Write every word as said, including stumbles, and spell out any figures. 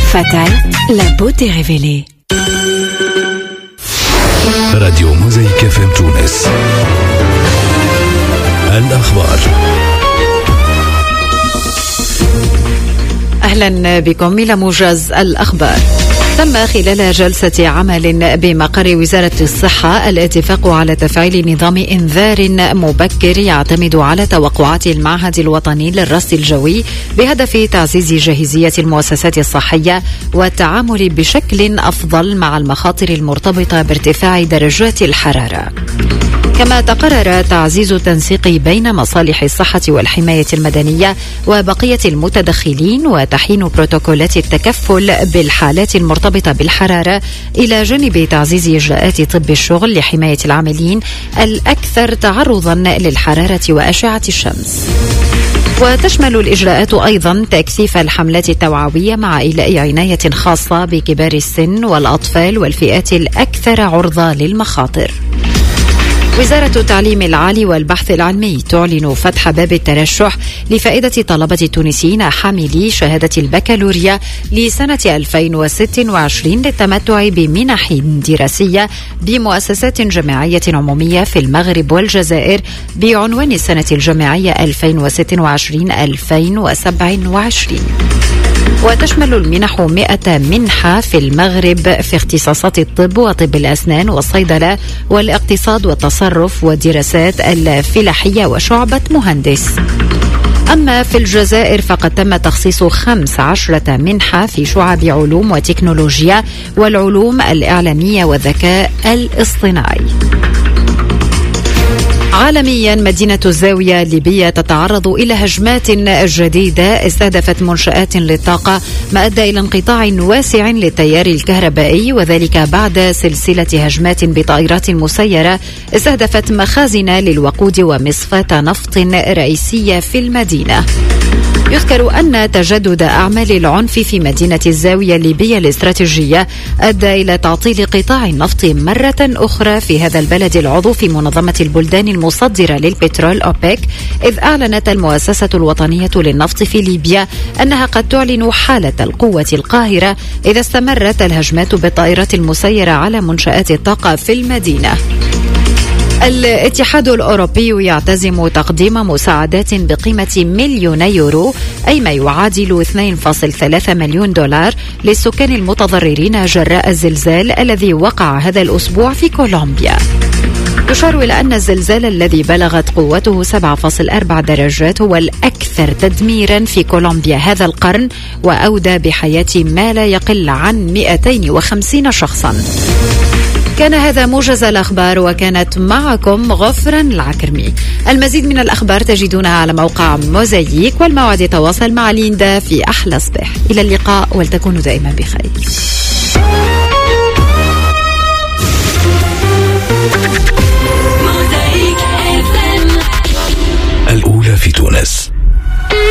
Fatal, la beauté révélée. راديو موزايك اف ام تونس. الأخبار. أهلا بكم إلى موجز الأخبار. تم خلال جلسة عمل بمقر وزارة الصحة الاتفاق على تفعيل نظام إنذار مبكر يعتمد على توقعات المعهد الوطني للرصد الجوي بهدف تعزيز جاهزية المؤسسات الصحية والتعامل بشكل أفضل مع المخاطر المرتبطة بارتفاع درجات الحرارة. كما تقرر تعزيز التنسيق بين مصالح الصحة والحماية المدنية وبقية المتدخلين وتحيين بروتوكولات التكفل بالحالات المرتبطة بالحرارة إلى جانب تعزيز إجراءات طب الشغل لحماية العاملين الأكثر تعرضا للحرارة وأشعة الشمس. وتشمل الإجراءات أيضا تكثيف الحملات التوعوية مع إيلاء عناية خاصة بكبار السن والأطفال والفئات الأكثر عرضة للمخاطر. وزارة التعليم العالي والبحث العلمي تعلن فتح باب الترشح لفائدة طلبة التونسيين حاملي شهادة البكالوريا لسنة ألفين وستة وعشرين للتمتع بمنح دراسية بمؤسسات جامعية عمومية في المغرب والجزائر بعنوان السنة الجامعية ألفين وستة وعشرين ألفين وسبعة وعشرين. وتشمل المنح مئة منحة في المغرب في اختصاصات الطب وطب الأسنان والصيدلة والاقتصاد والتصرف والدراسات الفلاحية وشعبة مهندس. أما في الجزائر فقد تم تخصيص خمس عشرة منحة في شعب علوم وتكنولوجيا والعلوم الإعلامية والذكاء الاصطناعي. عالميا، مدينة الزاوية الليبية تتعرض إلى هجمات جديدة استهدفت منشآت للطاقة ما أدى إلى انقطاع واسع للتيار الكهربائي، وذلك بعد سلسلة هجمات بطائرات مسيرة استهدفت مخازن للوقود ومصفاة نفط رئيسية في المدينة. يذكر أن تجدد أعمال العنف في مدينة الزاوية الليبية الاستراتيجية أدى إلى تعطيل قطاع النفط مرة أخرى في هذا البلد العضو في منظمة البلدان المصدرة للبترول أوبك، إذ أعلنت المؤسسة الوطنية للنفط في ليبيا أنها قد تعلن حالة القوة القاهرة إذا استمرت الهجمات بالطائرات المسيرة على منشآت الطاقة في المدينة. الاتحاد الأوروبي يعتزم تقديم مساعدات بقيمة مليون يورو، أي ما يعادل اثنين فاصلة ثلاثة مليون دولار للسكان المتضررين جراء الزلزال الذي وقع هذا الأسبوع في كولومبيا. يشار إلى أن الزلزال الذي بلغت قوته سبعة فاصلة أربعة درجات هو الأكثر تدميرا في كولومبيا هذا القرن، وأودى بحياة ما لا يقل عن مئتين وخمسين شخصا. كان هذا موجز الأخبار، وكانت معكم غفران العكرمي. المزيد من الأخبار تجدونها على موقع موزايك، والموعد يتواصل مع ليندا في أحلى صباح. إلى اللقاء، ولتكونوا دائما بخير.